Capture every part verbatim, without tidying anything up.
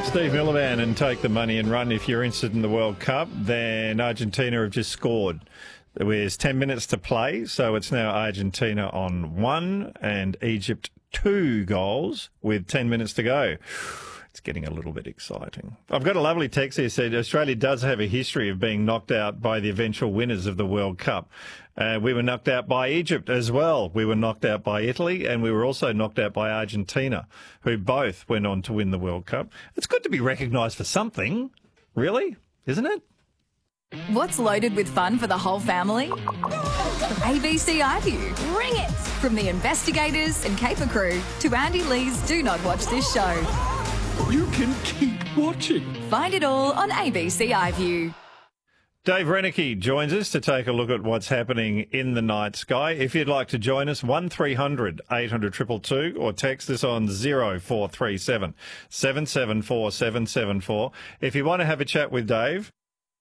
Steve Miliband and Take the Money and Run. If you're interested in the World Cup, then Argentina have just scored. There's ten minutes to play, so it's now Argentina on one and Egypt two goals with ten minutes to go. It's getting a little bit exciting. I've got a lovely text here said Australia does have a history of being knocked out by the eventual winners of the World Cup. Uh, we were knocked out by Egypt as well. We were knocked out by Italy, and we were also knocked out by Argentina, who both went on to win the World Cup. It's good to be recognised for something, really, isn't it? What's loaded with fun for the whole family? A B C iView. Bring it! From the investigators and caper crew to Andy Lee's Do Not Watch This Show. You can keep watching. Find it all on A B C iView. Dave Rennicky joins us to take a look at what's happening in the night sky. If you'd like to join us, one three hundred eight hundred two two two or text us on zero four three seven seven seven four seven seven four. If you want to have a chat with Dave,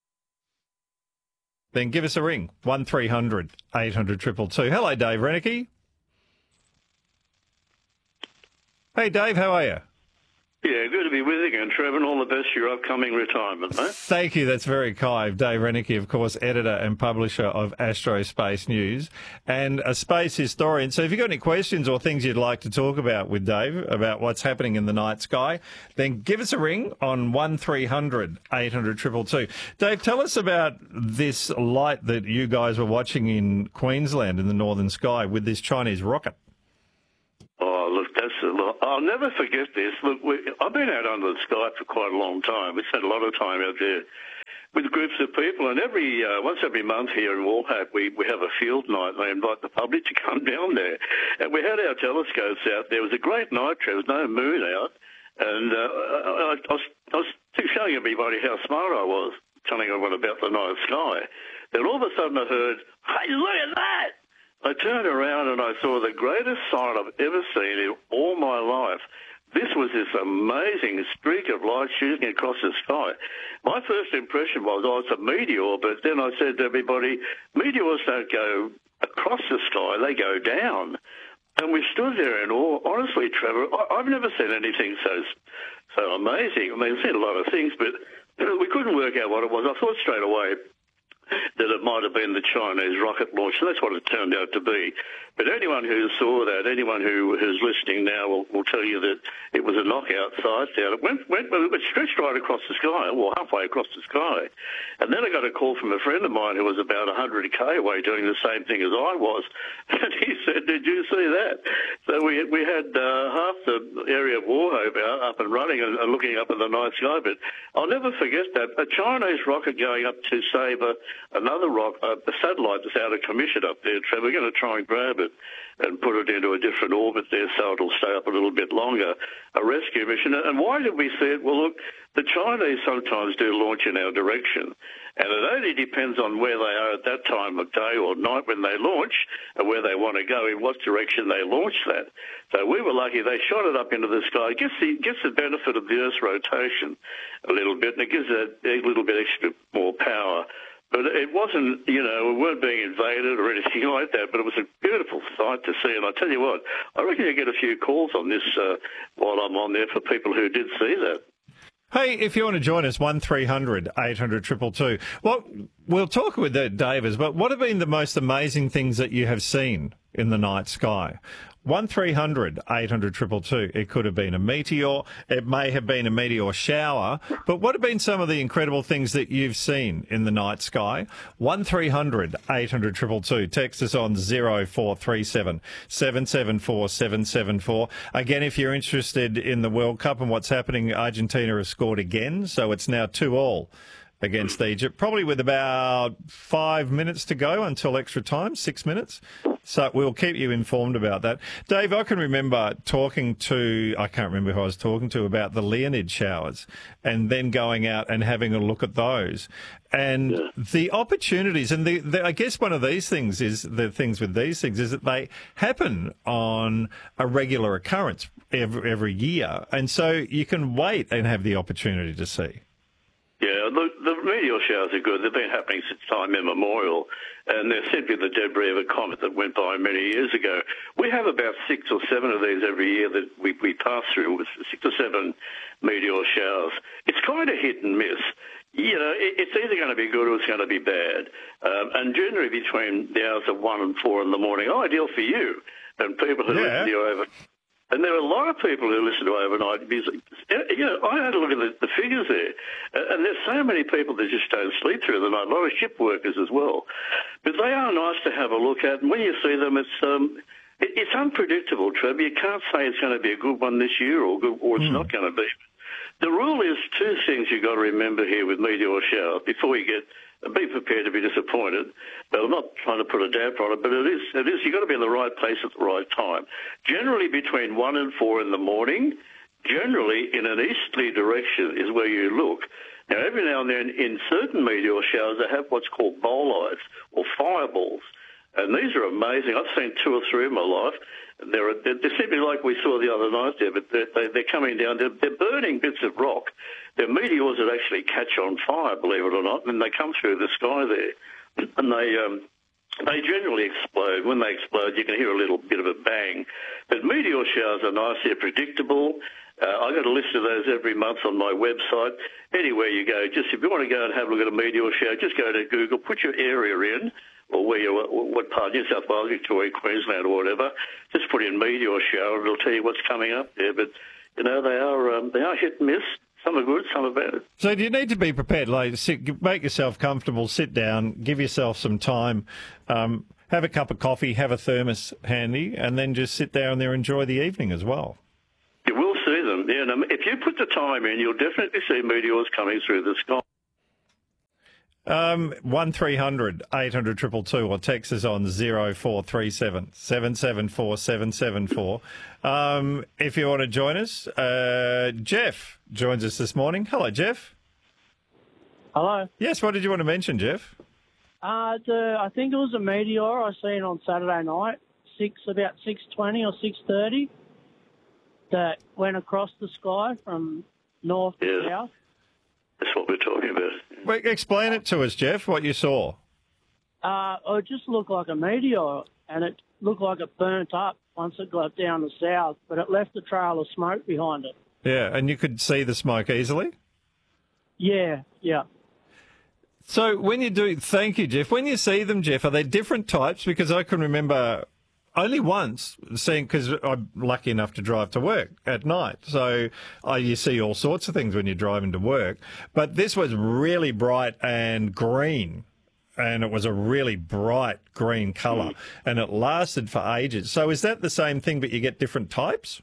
then give us a ring, one three hundred eight hundred two two two. Hello, Dave Rennicky. Hey, Dave, how are you? Yeah, good to be with you again, Trevor, and all the best for your upcoming retirement, mate. Thank you. That's very kind. Dave Rennicky, of course, editor and publisher of Astro Space News and a space historian. So if you've got any questions or things you'd like to talk about with Dave about what's happening in the night sky, then give us a ring on one three hundred eight hundred two two two. Dave, tell us about this light that you guys were watching in Queensland in the northern sky with this Chinese rocket. Oh, look, that's a lot. I'll never forget this. Look, we, I've been out under the sky for quite a long time. We spent a lot of time out there with groups of people, and every uh, once every month here in Wallhope, we, we have a field night, and they invite the public to come down there. And we had our telescopes out there. It was a great night, there was no moon out, and uh, I, I, was, I was showing everybody how smart I was, telling everyone about the night sky. Then all of a sudden I heard, hey, look at that! I turned around and I saw the greatest sight I've ever seen in all my life. This was this amazing streak of light shooting across the sky. My first impression was, oh, it's a meteor, but then I said to everybody, meteors don't go across the sky, they go down. And we stood there in awe. Honestly, Trevor, I, I've never seen anything so so amazing. I mean, I've seen a lot of things, but we couldn't work out what it was. I thought straight away that it might have been the Chinese rocket launch. So that's what it turned out to be. But anyone who saw that, anyone who who's listening now will, will tell you that it was a knockout sight down. It went, went, it stretched right across the sky, well, halfway across the sky. And then I got a call from a friend of mine who was about one hundred K away doing the same thing as I was. And he said, did you see that? So we, we had uh, half the area of Wauchope up and running and, and looking up at the night sky. But I'll never forget that. A Chinese rocket going up to save a, another rock, uh, a satellite that's out of commission up there, Trevor. We're going to try and grab it and put it into a different orbit there so it'll stay up a little bit longer, a rescue mission. And why did we see it? Well, look, the Chinese sometimes do launch in our direction, and it only depends on where they are at that time of day or night when they launch and where they want to go, in what direction they launch that. So we were lucky. They shot it up into the sky. It gets the, gets the benefit of the Earth's rotation a little bit, and it gives it a little bit extra more power. But it wasn't, you know, we weren't being invaded or anything like that, but it was a beautiful sight to see. And I tell you what, I reckon you get a few calls on this uh, while I'm on there for people who did see that. Hey, if you want to join us, one three hundred eight hundred two two two. Well, we'll talk with that, Davis, but what have been the most amazing things that you have seen in the night sky? one three hundred eight hundred two two two. It could have been a meteor. It may have been a meteor shower. But what have been some of the incredible things that you've seen in the night sky? one three hundred eight hundred two two two. Text us on zero four three seven seven seven four seven seven four. Again, if you're interested in the World Cup and what's happening, Argentina has scored again. So it's now two all against Egypt, probably with about five minutes to go until extra time, six minutes. So we'll keep you informed about that. Dave, I can remember talking to, I can't remember who I was talking to, about the Leonid showers and then going out and having a look at those. And yeah. the opportunities, and the, the, I guess one of these things is, the things with these things is that they happen on a regular occurrence every, every year. And so you can wait and have the opportunity to see. Yeah, look, the meteor showers are good. They've been happening since time immemorial, and they're simply the debris of a comet that went by many years ago. We have about six or seven of these every year that we, we pass through, with six or seven meteor showers. It's kind of hit and miss. You know, it, it's either going to be good or it's going to be bad. Um, and generally between the hours of one and four in the morning, ideal for you and people who Yeah. listen to you over. And there are a lot of people who listen to overnight music. You know, I had a look at the, the figures there, and there's so many people that just don't sleep through the night. A lot of ship workers as well, but they are nice to have a look at. And when you see them, it's um, it, it's unpredictable, Trevor. You can't say it's going to be a good one this year, or good, or it's mm. not going to be. The rule is two things you've got to remember here with meteor showers before you get. Be prepared to be disappointed. But I'm not trying to put a damper on it, but it is, it is, you've got to be in the right place at the right time. Generally between one and four in the morning, generally in an easterly direction is where you look. Now, every now and then in certain meteor showers, they have what's called bolides or fireballs. And these are amazing. I've seen two or three in my life. They're, they're, they're simply like we saw the other night there, but they're, they, they're coming down. They're, they're burning bits of rock. They're meteors that actually catch on fire, believe it or not, and they come through the sky there. And they um, they generally explode. When they explode, you can hear a little bit of a bang. But meteor showers are nice. They're predictable. Uh, I got a list of those every month on my website. Anywhere you go, just if you want to go and have a look at a meteor shower, just go to Google, put your area in, or where you what part, New South Wales, Victoria, Queensland, or whatever. Just put in meteor shower, it'll tell you what's coming up there. But you know they are um, they are hit and miss. Some are good, some are bad. So do you need to be prepared? Like, sit, make yourself comfortable, sit down, give yourself some time, um, have a cup of coffee, have a thermos handy, and then just sit down there and enjoy the evening as well. You will see them. Yeah, and if you put the time in, you'll definitely see meteors coming through the sky. Um, one three hundred eight hundred two two two or text us on zero four three seven seven seven four seven seven four. Um, if you want to join us, uh, Jeff joins us this morning. Hello, Jeff. Hello. Yes, what did you want to mention, Jeff? Uh, the, I think it was a meteor I seen on Saturday night, six about six twenty or six thirty, that went across the sky from north yeah. to south. That's what we're talking about. Wait, explain it to us, Jeff, what you saw. Uh, it just looked like a meteor, and it looked like it burnt up once it got down the south, but it left a trail of smoke behind it. Yeah, and you could see the smoke easily? Yeah, yeah. So when you do, thank you, Jeff. When you see them, Jeff, are they different types? Because I can remember only once seeing, because I'm lucky enough to drive to work at night. So uh, you see all sorts of things when you're driving to work. But this was really bright and green. And it was a really bright green colour. Mm. And it lasted for ages. So is that the same thing, but you get different types?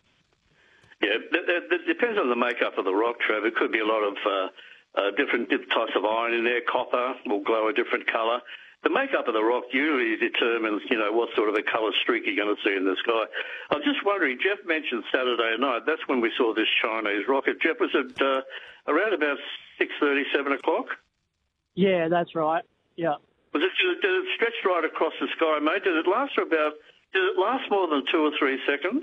Yeah, it depends on the makeup of the rock, Trevor. It could be a lot of uh, uh, different types of iron in there. Copper will glow a different colour. The makeup of the rock usually determines, you know, what sort of a colour streak you're going to see in the sky. I was just wondering, Jeff mentioned Saturday night. That's when we saw this Chinese rocket. Jeff, was it uh, around about six thirty, seven o'clock? Yeah, that's right. Yeah. Was it, did it stretch right across the sky, mate? Did it last for about, did it last more than two or three seconds?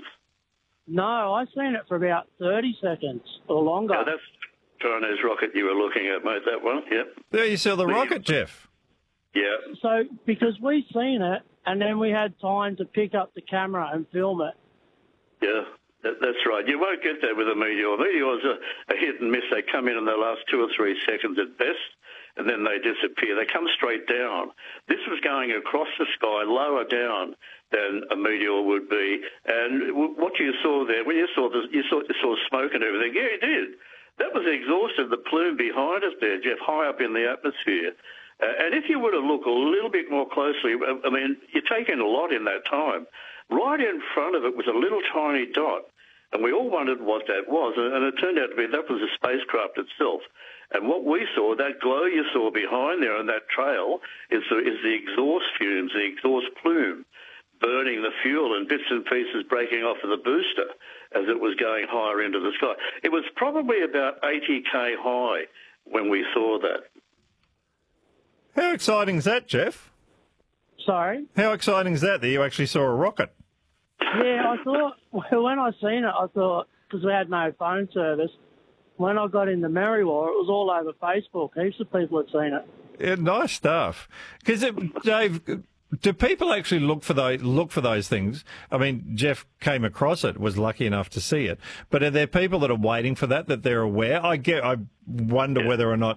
No, I seen it for about thirty seconds or longer. Yeah, that's Chinese rocket you were looking at, mate, that one, yep. There you saw the rocket, Jeff. Yeah. So, because we seen it, and then we had time to pick up the camera and film it. Yeah, that, that's right. You won't get that with a meteor. Meteors are a hit and miss. They come in in the last two or three seconds at best, and then they disappear. They come straight down. This was going across the sky, lower down than a meteor would be. And what you saw there, when you saw this, you saw, you saw smoke and everything. Yeah, you did. That was the exhaust of the plume behind us there, Jeff, high up in the atmosphere. Uh, and if you were to look a little bit more closely, I mean, you're taking a lot in that time. Right in front of it was a little tiny dot, and we all wondered what that was. And it turned out to be that was a spacecraft itself. And what we saw, that glow you saw behind there on that trail, is the, is the exhaust fumes, the exhaust plume, burning the fuel and bits and pieces breaking off of the booster as it was going higher into the sky. It was probably about eighty K high when we saw that. How exciting is that, Jeff? Sorry? How exciting is that, that you actually saw a rocket? Yeah, I thought, well, when I seen it, I thought, because we had no phone service, when I got into Merriwa, it was all over Facebook. Heaps of people had seen it. Yeah, nice stuff. Because, Dave, do people actually look for those look for those things? I mean, Jeff came across it, was lucky enough to see it. But are there people that are waiting for that, that they're aware? I get. I wonder yeah. whether or not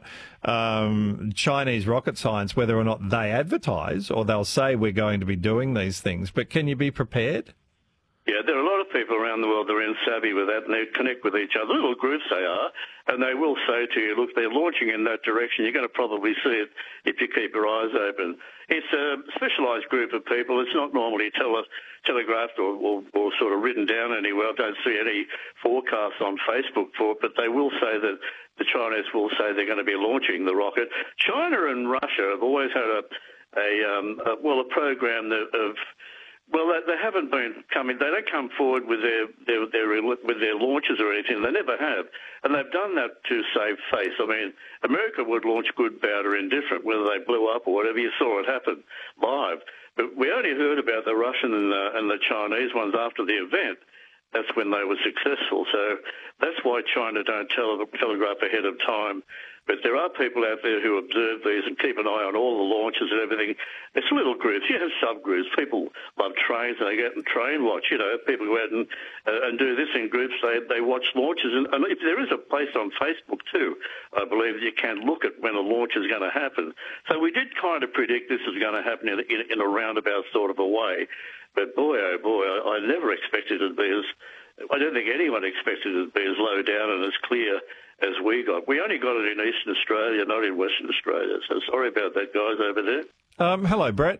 um, Chinese rocket science, whether or not they advertise or they'll say we're going to be doing these things. But can you be prepared? Yeah, there are a lot of people around the world that are in savvy with that, and they connect with each other. Little groups they are, and they will say to you, look, they're launching in that direction. You're going to probably see it if you keep your eyes open. It's a specialised group of people. It's not normally tele- telegraphed or, or, or sort of written down anywhere. I don't see any forecasts on Facebook for it, but they will say that the Chinese will say they're going to be launching the rocket. China and Russia have always had a, a, um, a well, a program that, of... Well, they haven't been coming. They don't come forward with their, their, their with their launches or anything. They never have, and they've done that to save face. I mean, America would launch good, bad, or indifferent, whether they blew up or whatever. You saw it happen live, but we only heard about the Russian and the, and the Chinese ones after the event. That's when they were successful. So that's why China don't tele- telegraph ahead of time. But there are people out there who observe these and keep an eye on all the launches and everything. It's little groups. You have subgroups. People love trains and they go out and train watch. You know, people go out and, uh, and do this in groups. They they watch launches. And, and if there is a place on Facebook too, I believe that you can look at when a launch is going to happen. So we did kind of predict this is going to happen in, in, in a roundabout sort of a way. But boy, oh boy, I, I never expected it to be as, I don't think anyone expected it to be as low down and as clear as we got. We only got it in Eastern Australia, not in Western Australia. So sorry about that, guys, over there. Um, hello, Brett.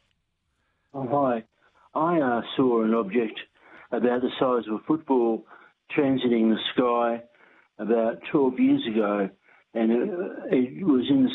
Oh, hi. I uh, saw an object about the size of a football transiting the sky about twelve years ago, and it, it was in the